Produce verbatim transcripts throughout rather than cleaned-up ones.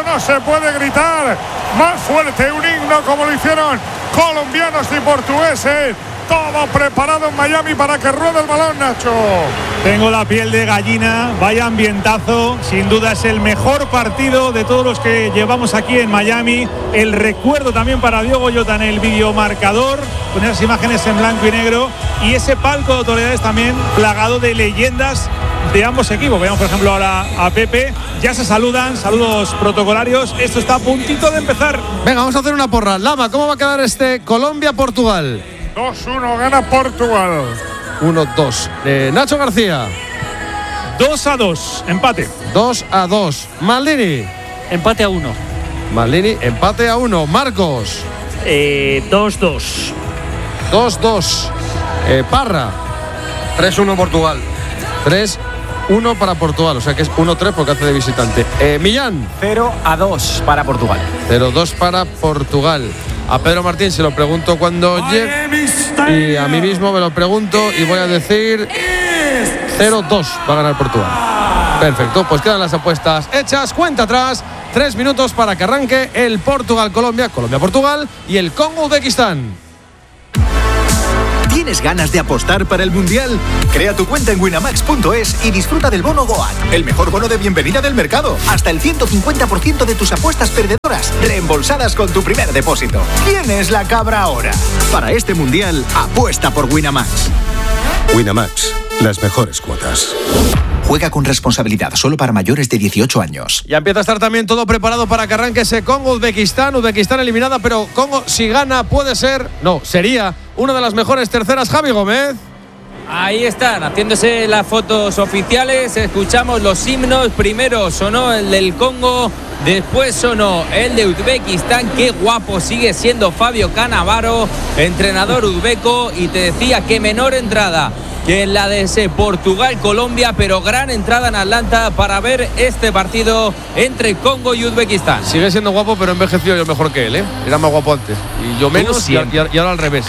no se puede gritar más fuerte un himno como lo hicieron colombianos y portugueses. Todo preparado en Miami para que ruede el balón, Nacho. Tengo la piel de gallina, vaya ambientazo, sin duda es el mejor partido de todos los que llevamos aquí en Miami. El recuerdo también para Diogo Jota en el videomarcador, con esas imágenes en blanco y negro, y ese palco de autoridades también plagado de leyendas de ambos equipos. Veamos por ejemplo ahora a Pepe, ya se saludan, saludos protocolarios, esto está a puntito de empezar. Venga, vamos a hacer una porra. Lama, ¿cómo va a quedar este Colombia-Portugal? dos uno gana Portugal. uno dos. Eh, Nacho García. dos a dos, empate. dos a dos. Maldini. Empate a uno. Maldini, empate a uno. Marcos. Eh, dos dos. dos dos. Eh, Parra. tres uno Portugal. tres uno para Portugal, o sea que es uno tres porque hace de visitante. Eh, Millán. cero a dos para Portugal. cero dos para Portugal. A Pedro Martín se lo pregunto cuando llegue y a mí mismo me lo pregunto y voy a decir cero dos va a ganar Portugal. Perfecto, pues quedan las apuestas hechas, cuenta atrás, tres minutos para que arranque el Portugal-Colombia, Colombia-Portugal y el Congo-Uzbekistán. ¿Tienes ganas de apostar para el Mundial? Crea tu cuenta en winamax punto es y disfruta del bono Goat, el mejor bono de bienvenida del mercado. Hasta el ciento cincuenta por ciento de tus apuestas perdedoras reembolsadas con tu primer depósito. ¿Quién es la cabra ahora? Para este Mundial, apuesta por Winamax. Winamax, las mejores cuotas. Juega con responsabilidad, solo para mayores de dieciocho años. Ya empieza a estar también todo preparado para que arranque ese Congo-Uzbekistán. Uzbekistán eliminada, pero Congo, si gana, puede ser, no, sería una de las mejores terceras. Javi Gómez. Ahí están, haciéndose las fotos oficiales. Escuchamos los himnos. Primero sonó el del Congo, después sonó el de Uzbekistán. Qué guapo sigue siendo Fabio Cannavaro, entrenador uzbeco. Y te decía que menor entrada que en la de ese Portugal-Colombia, pero gran entrada en Atlanta para ver este partido entre Congo y Uzbekistán. Sigue siendo guapo, pero envejeció yo mejor que él, ¿eh? Era más guapo antes. Y yo menos, y, y, y ahora al revés.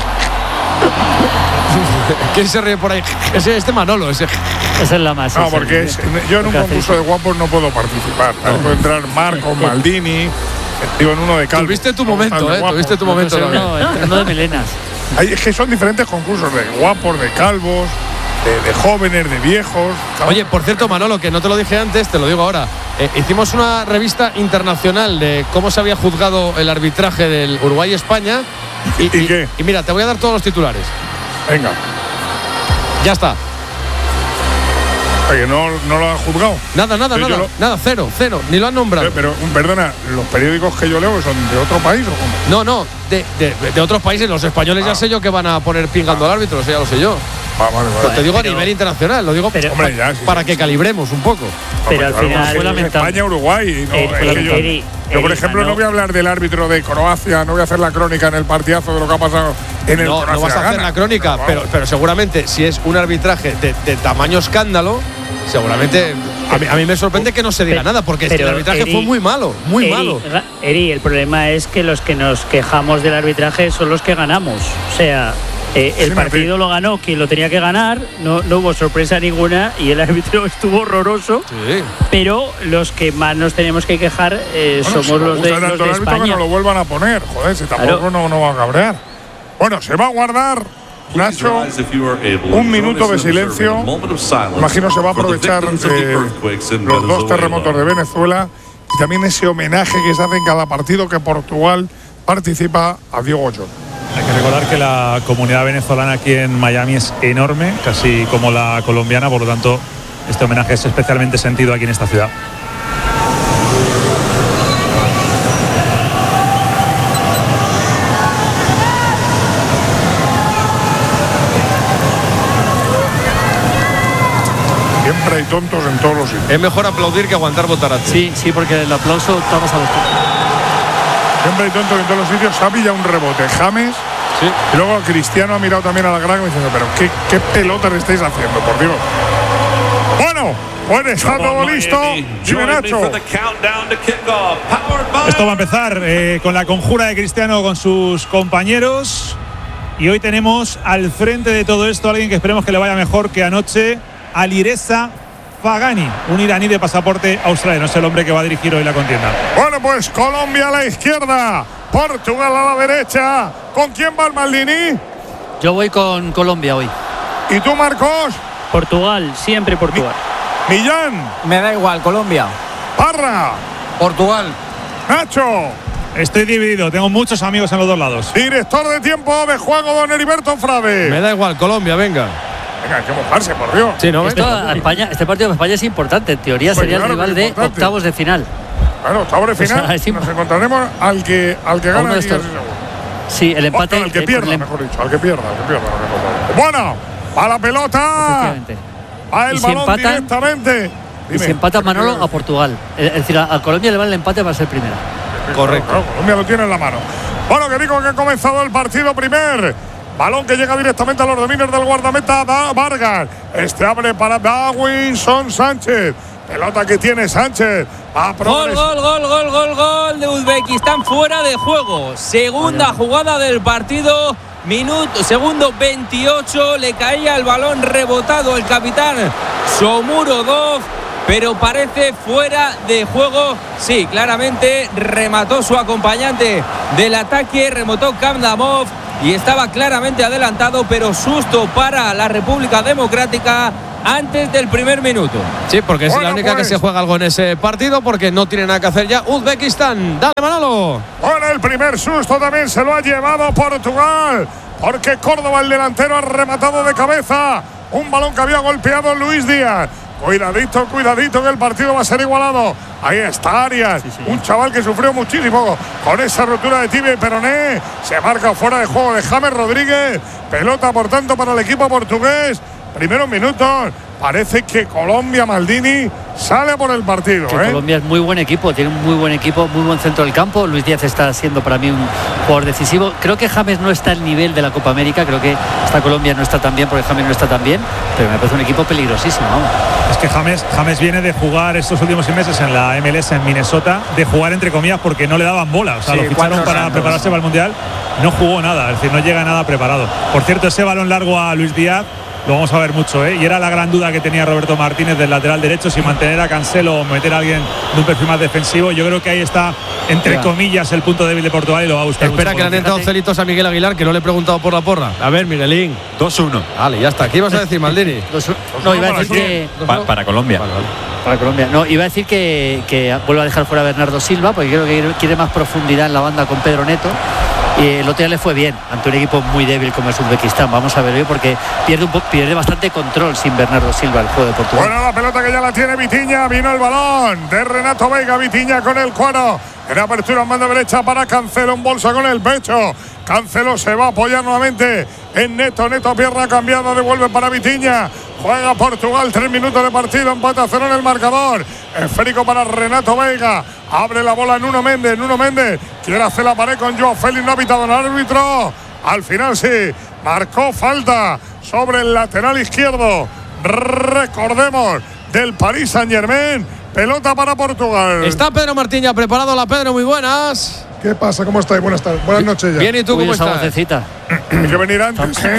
¿Quién se ríe por ahí? Ese, este Manolo, ese. Esa es la más. No, porque es, yo en un concurso de guapos no puedo participar. No. Puedo entrar Marco, Maldini, digo, en uno de calvo. Tuviste tu momento, ¿eh? Tuviste tu momento. No, no, entrando de melenas. Hay, es que son diferentes concursos de guapos, de calvos, de, de jóvenes, de viejos. ¿sabes? Oye, por cierto, Manolo, que no te lo dije antes, te lo digo ahora. Eh, hicimos una revista internacional de cómo se había juzgado el arbitraje del Uruguay-España. ¿Y, ¿Y, y qué? Y, y mira, te voy a dar todos los titulares. Venga. Ya está. Oye, ¿no, no lo han juzgado? Nada, nada, Yo nada. lo... Nada, cero, cero. Ni lo han nombrado. Pero, pero, perdona, ¿los periódicos que yo leo son de otro país o cómo? No, no, de, de, de otros países. Los españoles ah. ya sé yo que van a poner pingando ah. al árbitro, eso ya lo sé yo. Ah, vale, vale. Pero te digo pero, a nivel internacional, lo digo pero, pa, hombre, ya, sí, para sí, que sí. calibremos un poco. Pero al final fue lamentable. España, Uruguay. No, eh, es que yo, Eri, yo, por Eri, ejemplo, no. no voy a hablar del árbitro de Croacia, no voy a hacer la crónica en el partidazo de lo que ha pasado en el No, Croacia. no vas a hacer gana. la crónica, pero, pero, pero seguramente si es un arbitraje de, de tamaño escándalo, seguramente a mí, a mí me sorprende que no se diga pero, nada, porque pero, es que el arbitraje Eri, fue muy malo, muy Eri, malo. Eri, el problema es que los que nos quejamos del arbitraje son los que ganamos. O sea, eh, el sí, partido lo ganó quien lo tenía que ganar, no, no hubo sorpresa ninguna y el árbitro estuvo horroroso. Sí. Pero los que más nos tenemos que quejar eh, bueno, somos si los de, tanto los de el árbitro España. que no lo vuelvan a poner, joder, si tampoco claro. no, no va a cabrear. Bueno, se va a guardar, Nacho, un minuto de silencio. Imagino se va a aprovechar eh, los dos terremotos de Venezuela y también ese homenaje que se hace en cada partido que Portugal participa a Diogo Jota. Hay que recordar que la comunidad venezolana aquí en Miami es enorme, casi como la colombiana, por lo tanto, este homenaje es especialmente sentido aquí en esta ciudad. Siempre hay tontos en todos los sitios. Es mejor aplaudir que aguantar botarazo. Sí, sí, porque el aplauso estamos a los Siempre hay tontos en todos los sitios. Ha pillado un rebote James. Sí. Y luego Cristiano ha mirado también a la grada diciendo, pero ¿qué, qué pelotas estáis haciendo, por Dios? Bueno, pues está todo listo. Dime, Nacho. Esto va a empezar eh, con la conjura de Cristiano con sus compañeros. Y hoy tenemos al frente de todo esto a alguien que esperemos que le vaya mejor que anoche, Alireza Afghani, un iraní de pasaporte australiano. Es el hombre que va a dirigir hoy la contienda. Bueno, pues Colombia a la izquierda, Portugal a la derecha. ¿Con quién va el Maldini? Yo voy con Colombia hoy. ¿Y tú, Marcos? Portugal, siempre Portugal. Mi, Millán. Me da igual, Colombia. Parra. Portugal. Nacho. Estoy dividido, tengo muchos amigos en los dos lados. Director de tiempo de juego, don Heriberto Frade. Me da igual, Colombia, venga. Venga, hay que mojarse, por Dios. Sí, ¿no? Esto, a España, este partido de España es importante. En teoría Pues sería claro el rival que es de importante. octavos de final. Bueno, octavos de final. O sea, es nos encontraremos al que, al que A uno gana. de aquí, estos. casi seguro. Sí, el empate. O, no, al que eh, pierda, el- mejor dicho. Al que pierda, al que pierda. Al que pierda. Bueno, a la pelota. Efectivamente. A el Y si balón empatan- directamente. Y Dime, si empata ¿qué Manolo, quieres a Portugal. Es decir, a, a Colombia le vale el empate para ser primera. decir? Correcto. Claro, Colombia lo tiene en la mano. Bueno, que digo que ha comenzado el partido primer. Balón que llega directamente a los dominios del guardameta da Vargas. Este abre para Davinson Sánchez. Pelota que tiene Sánchez. Va a Gol, progres- gol, gol, gol, gol, gol de Uzbekistán fuera de juego. Segunda jugada del partido. Minuto, segundo veintiocho. Le caía el balón rebotado el capitán Shomurodov, pero parece fuera de juego. Sí, claramente remató su acompañante del ataque, remató Kamdamov y estaba claramente adelantado, pero susto para la República Democrática antes del primer minuto. Sí, porque es Bueno, la única pues. que se juega algo en ese partido, porque no tiene nada que hacer ya Uzbekistán. Dale, Manolo. Bueno, el primer susto también se lo ha llevado Portugal, porque Córdoba, el delantero, ha rematado de cabeza un balón que había golpeado Luis Díaz. Cuidadito, cuidadito, que el partido va a ser igualado. Ahí está Arias, Sí, sí. un chaval que sufrió muchísimo con esa rotura de tibia y peroné. Se marca fuera de juego de James Rodríguez. Pelota, por tanto, para el equipo portugués. Primeros minutos. Parece que Colombia, Maldini, sale por el partido. Que ¿eh? Colombia es muy buen equipo, tiene un muy buen equipo, muy buen centro del campo. Luis Díaz está siendo para mí un jugador decisivo. Creo que James no está al nivel de la Copa América, creo que esta Colombia no está tan bien porque James no está tan bien, pero me parece un equipo peligrosísimo. Vamos. Es que James, James viene de jugar estos últimos seis meses en la M L S en Minnesota, de jugar entre comillas porque no le daban bola. O sea, Sí, lo ficharon cuatro para años. prepararse para el Mundial. No jugó nada, es decir, no llega nada preparado. Por cierto, ese balón largo a Luis Díaz lo vamos a ver mucho, ¿eh? Y era la gran duda que tenía Roberto Martínez del lateral derecho, si mantener a Cancelo o meter a alguien de un perfil más defensivo. Yo creo que ahí está, entre Ya. comillas, el punto débil de Portugal y lo va a buscar. Espera, mucho que le han por entrado fíjate. celitos a Miguel Aguilar, que no le he preguntado por la porra. A ver, Miguelín. dos uno. Vale, ya está. ¿Qué ibas a decir, Maldini? Dos- no, iba a decir para que. Pa- para Colombia. Vale, vale. Para Colombia. No, iba a decir que, que vuelva a dejar fuera a Bernardo Silva, porque creo que quiere más profundidad en la banda con Pedro Neto. Y el otro día le fue bien ante un equipo muy débil como es Uzbekistán. Vamos a ver hoy, porque pierde, un po- pierde bastante control sin Bernardo Silva el juego de Portugal. Bueno, la pelota que ya la tiene Vitinha. Vino el balón de Renato Veiga. Vitinha con el cuero. En apertura en banda derecha para Cancelo. En bolsa con el pecho. Cancelo se va a apoyar nuevamente en Neto. Neto, pierna cambiada. Devuelve para Vitinha. Juega Portugal. Tres minutos de partido. Empate a cero en el marcador. Esférico para Renato Veiga. Abre la bola Nuno Méndez. Nuno Méndez quiere hacer la pared con Joao Félix. No ha pitado el árbitro. Al final sí. Marcó falta sobre el lateral izquierdo. Recordemos, del Paris Saint-Germain. Pelota para Portugal. Está Pedro Martín ya preparado. La Pedro, muy buenas. ¿Qué pasa? ¿Cómo estáis? Buenas tardes. Buenas noches ya. Bien, ¿y tú Uy, cómo esa estás? vocecita. Hay que venir antes, ¿eh?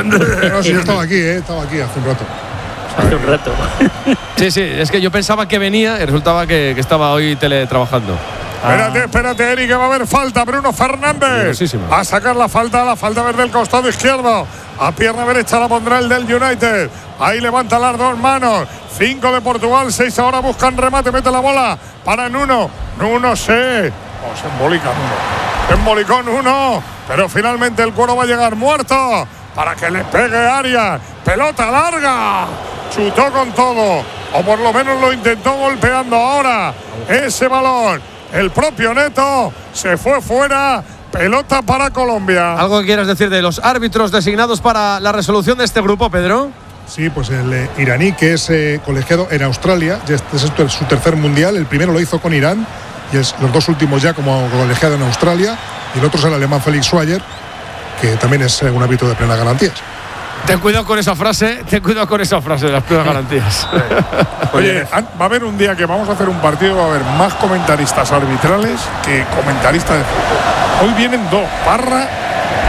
No, sí, yo estaba aquí, ¿eh? Estaba aquí hace un rato. Hace un rato. Sí, sí, es que yo pensaba que venía y resultaba que, que estaba hoy teletrabajando. Espérate, espérate, Eric, que va a haber falta. Bruno Fernández. Peligrosísima. A sacar la falta, la falta verde del costado izquierdo. A pierna derecha la pondrá el del United. Ahí levanta las dos manos. Cinco de Portugal, seis ahora buscan remate. Mete la bola para Nuno. Nuno se. Oh, se embolica Nuno. Se embolicó Nuno. Pero finalmente el cuero va a llegar muerto. Para que le pegue Arias. Pelota larga. Chutó con todo. O por lo menos lo intentó golpeando ahora. Ese balón. El propio Neto se fue fuera. Pelota para Colombia. ¿Algo que quieras decir de los árbitros designados para la resolución de este grupo, Pedro? Sí, pues el eh, iraní, que es eh, colegiado en Australia, ya este es su- su tercer mundial. El primero lo hizo con Irán y es los dos últimos ya como colegiado en Australia. Y el otro es el alemán Felix Schwager, que también es eh, un árbitro de plenas garantías. Ten cuidado con esa frase, ten cuidado con esa frase de las primeras garantías. Oye, an- va a haber un día que vamos a hacer un partido, va a haber más comentaristas arbitrales que comentaristas de fútbol. Hoy vienen dos, Parra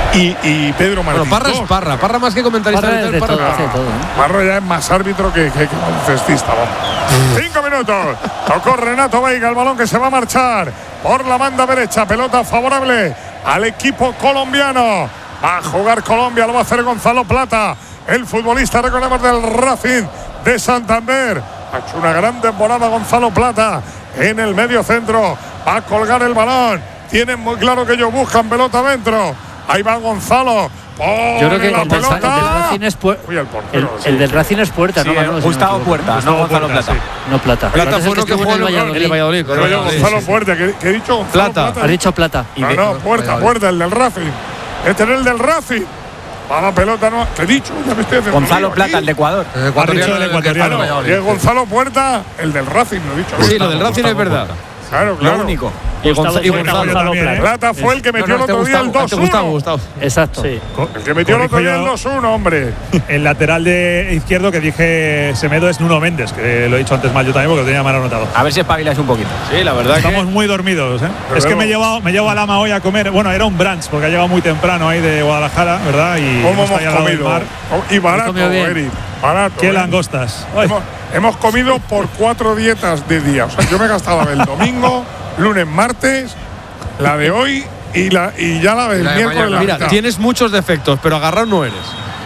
y, y Pedro Martín. Bueno, Parra dos. es Parra, Parra más que comentarista. Parra es de Parra, todo, hace todo, ¿eh? Parra ya es más árbitro que, que, que baloncestista, vamos. Cinco minutos. Tocó Renato Veiga, el balón que se va a marchar por la banda derecha. Pelota favorable al equipo colombiano. Va a jugar Colombia, lo va a hacer Gonzalo Plata, el futbolista, recordemos, del Racing de Santander. Ha hecho una gran temporada Gonzalo Plata en el medio centro. Va a colgar el balón. Tienen muy claro que ellos buscan pelota adentro. Ahí va Gonzalo. Yo creo que la el del, pelota. el del Racing es puerta. Uy, el, portero, el, sí. el del Racing es puerta, Sí, ¿no? Manolo? Gustavo Si no Puerta, Gustavo no Gonzalo Puerta, Plata. sí. No, Plata. Plata Entonces fue el que uno que estuvo jugó en el en Valladolid. el Valladolid. Pero yo, correcto. Gonzalo Puerta, que, que he dicho Gonzalo Plata. Plata. Ha dicho Plata. Y No, de- no, Puerta, Valladolid. Puerta, el del Racing. Este es el del Racing. Va la pelota, no. Te he dicho, ya me estoy haciendo Gonzalo lío Plata, aquí. el de Ecuador. El Ha dicho ecuatoriano el del que ecuatoriano. está en Claro, y Valladolid. es Gonzalo Puerta, el del Racing, lo he dicho. Sí, lo del Racing es verdad. Claro, claro. Lo único. Y Gonza- y Puerta, Gonzalo. también, ¿eh? Plata fue el que metió No, no, el otro este día el Gustavo, dos este Gustavo, uno. Gustavo. Exacto. Sí. El que metió el otro día el Corrijo dos uno, hombre. El lateral de izquierdo que dije Semedo es Nuno Méndez, que lo he dicho antes mal yo también porque lo tenía mal anotado. A ver si espabiláis un poquito. Sí, la verdad Estamos que muy dormidos, ¿eh? Pero Es que luego- me he llevado, me llevo a Lama hoy a comer. Bueno, era un brunch porque ha llegado muy temprano ahí de Guadalajara, ¿verdad? Y ¿Cómo está ahí hemos al lado del comido? mar. Oh, y barato, comido bien. Eric. Barato. Qué ¿eh? langostas. Ay, Hemos, hemos comido por cuatro dietas de día. O sea, yo me gastaba el domingo, lunes, martes, la de hoy y, la, y ya la del La de miércoles. mañana. La Mira, mitad. tienes muchos defectos, pero agarrado no eres.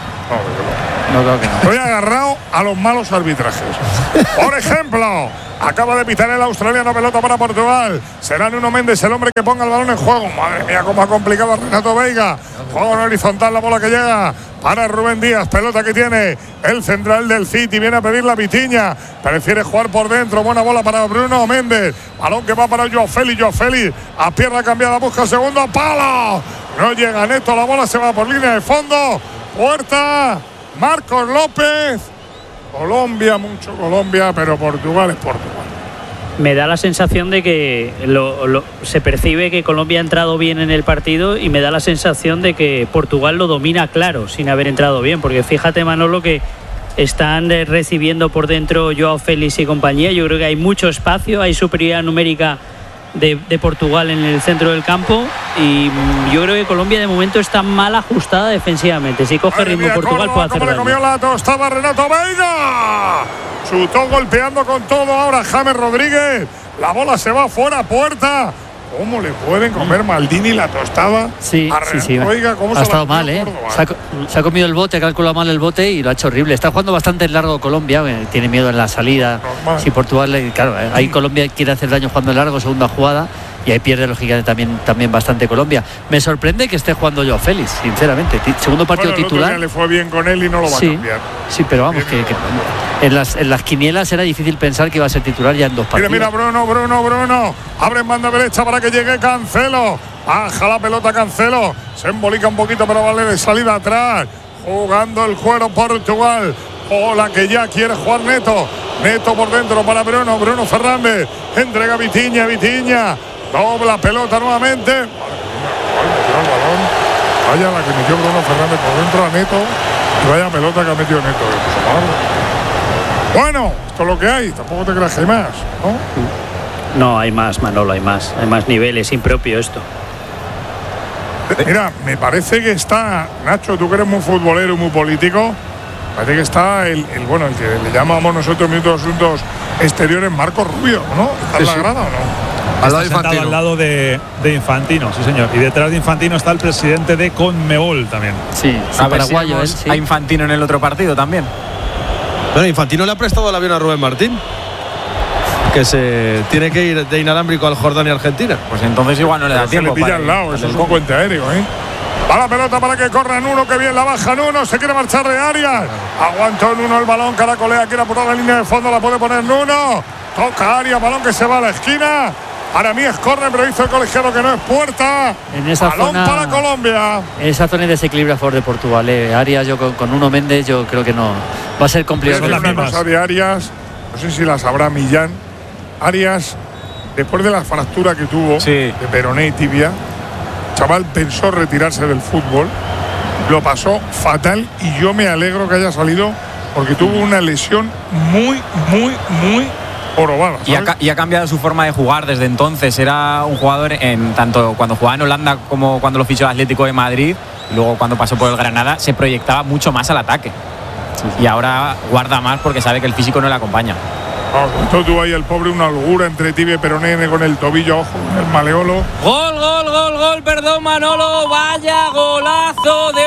No, No, creo que no. Estoy agarrado a los malos arbitrajes. Por ejemplo, acaba de pitar el australiano, pelota para Portugal. Será Nuno Méndez el hombre que ponga el balón en juego. Madre mía, cómo ha complicado a Renato Veiga. Juego en horizontal, la bola que llega para Rubén Díaz. Pelota que tiene el central del City. Viene a pedir la Vitiña. Prefiere jugar por dentro. Buena bola para Bruno Méndez. Balón que va para Joao Félix. Joao Félix a pierna cambiada. Busca segundo. ¡Palo! No llega Neto. La bola se va por línea de fondo. Puerta. Marcos López. Colombia, mucho Colombia, pero Portugal es Portugal. Me da la sensación de que lo, lo, se percibe que Colombia ha entrado bien en el partido y me da la sensación de que Portugal lo domina claro sin haber entrado bien, porque fíjate, Manolo, que están eh, recibiendo por dentro Joao Félix y compañía. Yo creo que hay mucho espacio, hay superioridad numérica de, de Portugal en el centro del campo y mm, yo creo que Colombia de momento está mal ajustada defensivamente. Si coge Madre ritmo mía, Portugal Córdoba, puede hacer cómo le comió daño. la tostada Renato Veiga. Chutó golpeando con todo ahora James Rodríguez. La bola se va fuera, puerta. ¿Cómo le pueden comer Maldini la tostada Sí, a sí, Renato sí. Veiga? ¿Cómo Ha se la estado comió mal, ¿eh? Córdoba? Se ha, co- se ha comido el bote, ha calculado mal el bote y lo ha hecho horrible. Está jugando bastante en largo Colombia, eh, tiene miedo en la salida. Normal. Si Portugal, le- claro, eh, ahí Colombia quiere hacer daño jugando en largo, segunda jugada, y ahí pierde lógicamente también, también bastante Colombia. Me sorprende que esté jugando Joao Félix, sinceramente. Ti- Segundo partido Bueno, el otro titular. día le fue bien con él y no lo va Sí, a cambiar. sí, pero vamos, Bien, que, no. que en, las, en las quinielas era difícil pensar que iba a ser titular ya en dos Mira, partidos. mira, Bruno, Bruno, Bruno. Abre en banda derecha para que llegue Cancelo. Baja la pelota Cancelo. Se embolica un poquito, pero vale de salida atrás. Jugando el cuero Portugal. Hola, que ya quiere jugar Neto. Neto por dentro para Bruno. Bruno Fernández. Entrega a Vitiña, Vitiña. Dobla pelota nuevamente. Madre mía, metió el balón. Vaya la que metió Bruno Fernández por dentro a Neto. Y vaya pelota que ha metido Neto. Bueno, esto es lo que hay. Tampoco te creas que hay más, ¿no? No, hay más, Manolo, hay más. Hay más niveles, impropio esto. Mira, me parece que está, Nacho, tú que eres muy futbolero y muy político, parece que está el, el bueno, el que le llamamos nosotros minutos asuntos exteriores, Marco Rubio, ¿no? ¿Está en Sí, la sí. grada o no? Al lado de Está sentado Infantino. al lado de, de Infantino, sí señor. Y detrás de Infantino está el presidente de Conmebol también. Sí, sí, A ver si paraguayo, vemos él, sí. a Infantino en el otro partido también. Bueno, Infantino le ha prestado el avión a Rubén Martín, que se tiene que ir de inalámbrico al Jordania y Argentina. Pues entonces igual no le da Pero se tiempo. le pilla para al ir lado, al eso es del un puente aéreo, ¿eh? Va la pelota para que corra Nuno, que bien la baja Nuno, se quiere marchar de Arias. Aguantó Nuno el balón, caracolea, quiere apurar la línea de fondo, la puede poner Nuno. Toca Arias, balón que se va a la esquina. Para mí es córner, pero hizo el colegiado que no es puerta. En esa balón zona- para Colombia. Esa zona de desequilibrio a favor de Portugal. Eh. Arias, yo con, con Nuno Méndez, yo creo que no. Va a ser Voy a complicado. decir las una mismas. cosa de Arias, no sé si la sabrá Millán. Arias, después de la fractura que tuvo Sí. de peroné y tibia, chaval pensó retirarse del fútbol, lo pasó fatal y yo me alegro que haya salido porque tuvo una lesión muy, muy, muy jorobada. Y ha, ¿sabes? ca- y ha cambiado su forma de jugar desde entonces. Era un jugador, en tanto cuando jugaba en Holanda como cuando lo fichó el Atlético de Madrid, Luego cuando pasó por el Granada se proyectaba mucho más al ataque. Y ahora guarda más porque sabe que el físico no le acompaña. Oh, tú ahí el pobre una holgura entre tibia y peroné con el tobillo, ojo, el maleolo. Gol, gol, gol, gol, perdón Manolo, vaya golazo de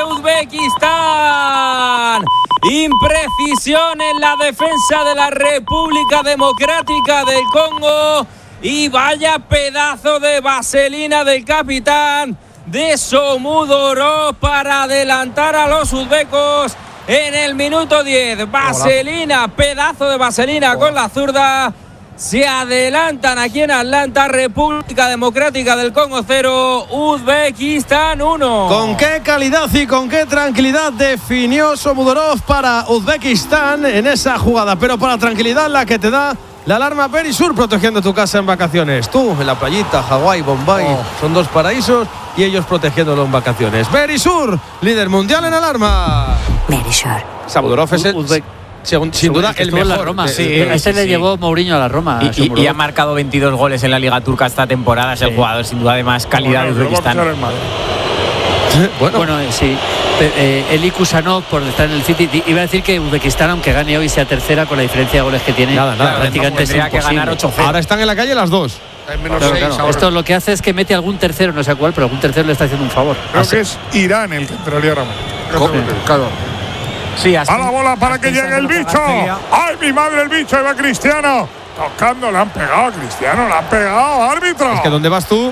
Uzbekistán. Imprecisión en la defensa de la República Democrática del Congo y vaya pedazo de vaselina del capitán de Somudorov para adelantar a los uzbecos. En el minuto diez, vaselina, pedazo de vaselina con la zurda. Se adelantan aquí en Atlanta, República Democrática del Congo cero, Uzbekistán uno. Con qué calidad y con qué tranquilidad definió Somudorov para Uzbekistán en esa jugada. Pero para tranquilidad la que te da la alarma Verisur, protegiendo tu casa en vacaciones. Tú en la playita, Hawái, Bombay, oh. son dos paraísos y ellos protegiéndolo en vacaciones. Verisur, líder mundial en alarma. Verisur. Somudorov es el, Uzbek. Según, sin duda el mejor. La Roma. De, sí, de, ese sí, le sí. llevó Mourinho a la Roma. Y, y, y ha marcado veintidós goles en la Liga Turca esta temporada. Es sí. el jugador sin duda de más calidad de Uzbekistán. Bueno, bueno sí. Eh, Eli Kusanov, por estar en el City, iba a decir que Uzbekistán, aunque gane hoy, sea tercera con la diferencia de goles que tiene. Nada, nada. Prácticamente es imposible. Que ganar ocho cero. Ahora están en la calle las dos. Claro, claro. Esto lo que hace es que mete algún tercero, no sé cuál, pero algún tercero le está haciendo un favor. Creo Así. que es Irán el que entraría ahora. Claro. Sí, a la bola para que llegue el bicho. ¡Ay, mi madre, el bicho! Ahí va Cristiano. Tocando, le han pegado a Cristiano, le han pegado, árbitro. Es que ¿dónde vas tú?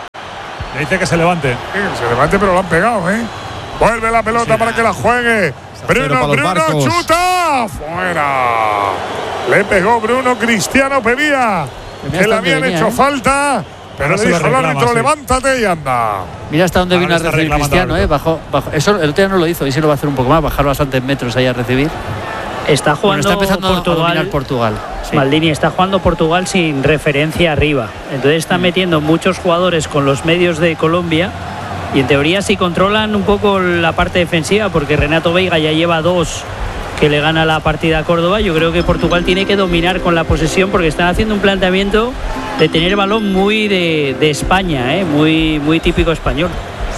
Le dice que se levante. Sí, que se levante, pero lo han pegado, ¿eh? Vuelve la pelota sí, para que la juegue. Bruno, Bruno, chuta. Fuera. Le pegó Bruno, Cristiano pedía que le habían venía, hecho ¿eh? falta. Pero le dijo al árbitro, sí. levántate y anda. Mira hasta dónde vino a recibir Cristiano, ¿eh? Bajó, bajó. Eso el otro día no lo hizo, y sí lo va a hacer un poco más, bajar bastantes metros ahí a recibir. Está jugando bueno, está empezando Portugal. a dominar Portugal. Sí. Maldini está jugando Portugal sin referencia arriba. Entonces están mm. metiendo muchos jugadores con los medios de Colombia. Y en teoría si controlan un poco la parte defensiva, porque Renato Veiga ya lleva dos que le gana la partida a Córdoba. Yo creo que Portugal tiene que dominar con la posesión, porque están haciendo un planteamiento de tener balón muy de, de España, ¿eh? muy, muy típico español.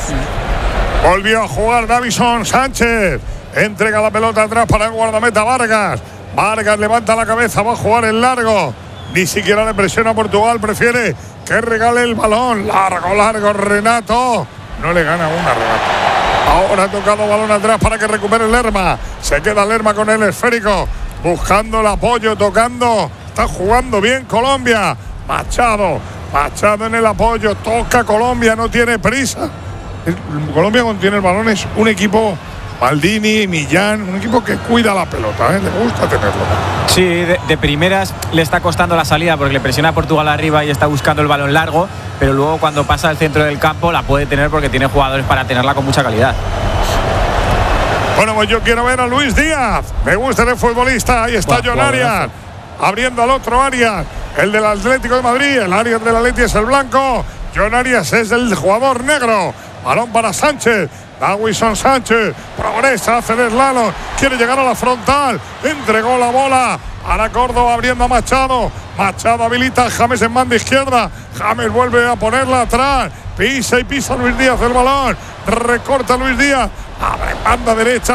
Volvió a jugar Davison Sánchez. Entrega la pelota atrás para el guardameta Vargas. Vargas levanta la cabeza, va a jugar el largo. Ni siquiera le presiona a Portugal, prefiere que regale el balón. Largo, largo, Renato. No le gana una, Renato. Ahora ha tocado balón atrás para que recupere Lerma. Se queda Lerma con el esférico, buscando el apoyo, tocando. Está jugando bien Colombia. Machado, Machado en el apoyo. Toca Colombia, no tiene prisa. El, Colombia cuando tiene el balón es un equipo, Maldini, Millán, un equipo que cuida la pelota, ¿eh? Le gusta tenerlo. Sí, de, de primeras le está costando la salida porque le presiona a Portugal arriba y está buscando el balón largo, pero luego cuando pasa al centro del campo la puede tener porque tiene jugadores para tenerla con mucha calidad. Bueno, pues yo quiero ver a Luis Díaz. Me gusta el futbolista. Ahí está John Arias, abriendo al otro Arias, el del Atlético de Madrid. El Arias del Atleti es el blanco. John Arias es el jugador negro. Balón para Sánchez. Davison Sánchez progresa, hace el slalom, quiere llegar a la frontal, entregó la bola para Córdoba abriendo a Machado. Machado habilita a James en banda izquierda. James vuelve a ponerla atrás. Pisa y pisa Luis Díaz el balón. Recorta Luis Díaz. Abre banda derecha.